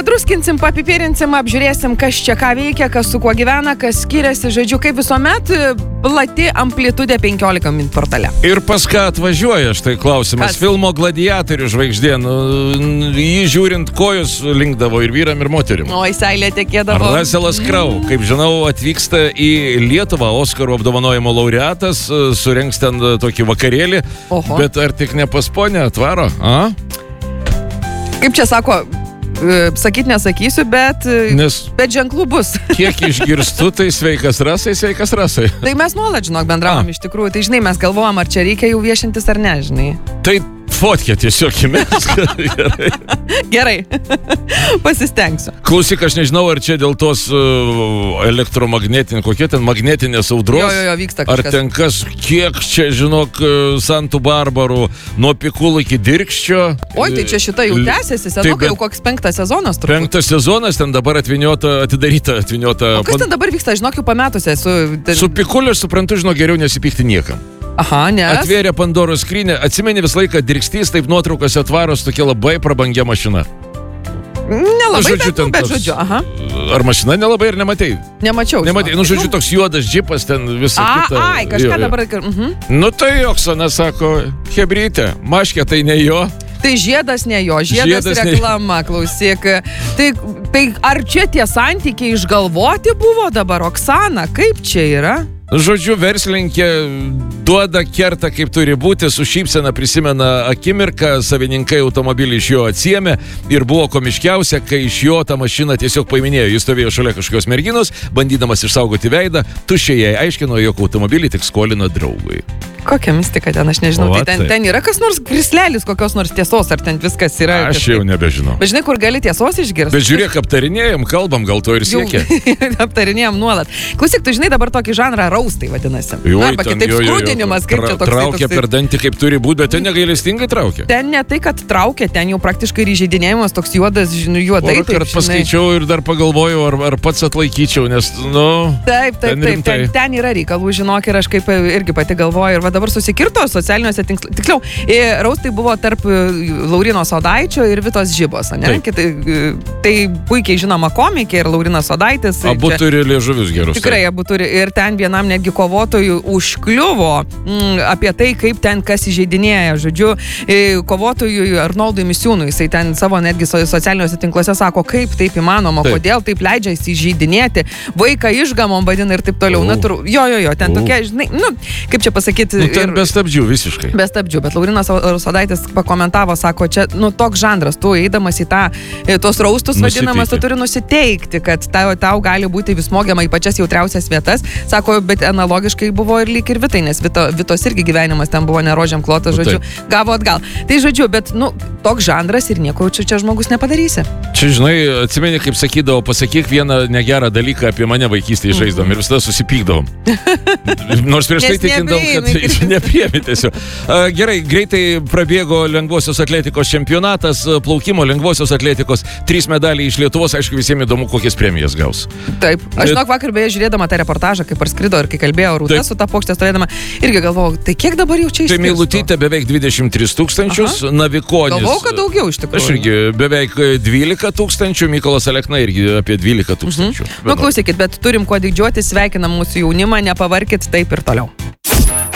Padruskinsim, papipirinsim, apžiūrėsim, kas čia ką veikia, kas su kuo gyvena, kas skiriasi, žodžiu, kaip visuomet, plati amplitudė 15 min portale. Ir pas ką atvažiuoja, štai klausimas. Kas? Filmo Gladiatorių žvaigždė, jį žiūrint kojus linkdavo ir vyram, ir moterim. O, į seilę tekėdavo. Russellas Crowe, kaip žinau, atvyksta į Lietuvą, Oskarų apdovanojimo laureatas, surengs ten tokį vakarėlį. Oho. Bet ar tik ne pas ponę atvaro? A? Kaip čia sako, sakyt nesakysiu, bet ženklų bus. Kiek išgirstu, tai sveikas rasai. Tai mes nuolat, žinok, bendravom iš tikrųjų. Tai, žinai, mes galvojam, ar čia reikia jau viešintis ar ne, žinai. Tai fotkė tiesiog įmesk. Gerai. Pasistengsiu. Klausyk, aš nežinau, ar čia dėl tos kokie ten magnetinės audros. Jo, vyksta kažkas. Ar ten kas, kiek čia, žinok, Santų Barbarų nuo Pikul iki Dirkščio. Oi, tai čia šita jau tęsiasi, senokai jau koks 5 sezonas turbūt. 5 sezonas, ten dabar atidaryta. O kas ten dabar vyksta, žinok, jau pametuose su Pikuliu, aš suprantu, žinok, geriau nesipykti niekam. Aha, nes? Atvėrė Pandoros skrynią, atsimeni visą laiką Dirkstys, taip nuotraukose atvaros tokia labai prabangia mašina. Nelabai, bet žodžiu, aha. Ar mašina nelabai ir nematei? Nemačiau. Žodžiu, toks juodas džipas ten visą kitą. Ai, kažką dabar. Tai Oksana sako, hebrytė, maškė tai ne jo. Tai žiedas ne jo, žiedas reklama, klausyk. Tai ar čia tie santykiai išgalvoti buvo dabar, Oksana, kaip čia yra? Žodžiu, verslininkė duoda kertą, kaip turi būti, su šypsena prisimena akimirką, savininkai automobilį iš jo atsiėmė ir buvo komiškiausia, kai iš jo tą mašiną tiesiog paiminėjo. Jis stovėjo šalia kažkokios merginos, bandydamas išsaugoti veidą, tuščiai jai aiškino, jog automobilį tik skolino draugui. Kokia mistika ten, aš nežinau, ten yra kas nors krislelis, kokios nors tiesos, ar ten viskas yra. Aš jau nebežinau. Bet žinai, kur gali tiesos išgirsti? Bet žiūrėk, aptarinėjom, kalbam, gal to ir siekia. Aptarinėjom nuolat. Klausyk, tu žinai dabar tokį žanrą raustai vadinasi. Arba kitaip skrudinimas, kaip čia toks. Traukia per dantį, kaip turi būti, bet ten negailestingai traukia. Ten ne tai, kad traukia, ten jau praktiškai įžeidinėjimas toks juodas, juodai. Ar paskaičiau ir dar pagalvojau, ar pats atlaikyčiau, nes, Taip, ten yra reikalų, žinok, ir aš kaip irgi pati galvoju, ir va dabar susikirto socialiniuose tinkluose. Tiksliau, raustai buvo tarp Laurino Sodaičio ir Vitos Žibos, ne? Tai puikiai žinoma komikė ir Laurinas Sodaitis. Abu turi liežuvius gerus. Tikrai, abu turi. Ir ten vienam netgi kovotojų užkliuvo apie tai, kaip ten kas įžeidinėja. Žodžiu, kovotojui Arnoldui Misiūnui, jisai ten savo netgi socialiniuose tinkluose sako, kaip taip įmanoma, kodėl taip leidžia įžeidinėti, vaiką išgamom vadina ir taip toliau. Jo, ten tokia, žinai, kaip čia pasakyti. Ten be stabdžių visiškai. Be stabdžių, bet Laurinas Sodaitis pakomentavo, sako, čia, toks žanras, tu eidamas į tos raustus vadinamas, tu turi nusiteikti, kad tau gali būti vis smogiama į pačias jautriausias vietas. Sako, bet analogiškai buvo ir lyg ir Vitai, nes Vitos irgi gyvenimas ten buvo nerožiam klotas, žodžiu, gavo atgal. Tai žodžiu, bet, toks žanras ir nieko čia žmogus nepadarysi. Čia, žinai, atsimeni, kaip sakydavo, pasakyk vieną negerą dalyką apie mane vaikystėje žaisdavom ir visada susipykdavom. Nors prieš tai tikindavom, kad nepriemi tiesiog. Gerai, greitai prabėgo lengvosios atletikos čempionatas, plaukimo lengvosios atletikos, 3 medaliai iš Lietuvos, aišku, visiems įdomu, kokias premijas gaus. Taip, aš vakar beje žiūrėdama tą reportažą, kaip parskrido ir kai kalbėjo Rūta su tą pokštę stovėdama, irgi galvojau, tai kiek dabar jau čia išskirsto? Tai Meilutytė beveik 23 000, Navikonis. Galvojau, kad daugiau iš tikrųjų. Aš irgi beveik 12 000, Mykolas Alekna irgi apie 12 000. Klausykit, bet turim kuo didžiuotis, sveikinam mūsų jaunimą, nepavarkit taip ir toliau.